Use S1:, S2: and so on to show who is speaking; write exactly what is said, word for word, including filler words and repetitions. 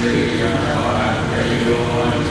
S1: สิยะถวะจโย